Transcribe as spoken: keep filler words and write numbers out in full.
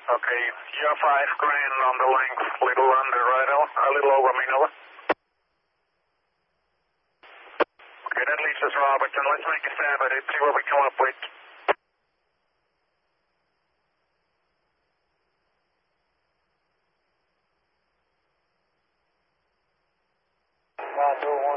Okay, you're five grand on the length, little under, right, Al? A little over me, Nova. Okay, that leaves us Robertson. Let's make a stab at it, see what we come up with. Roger, one.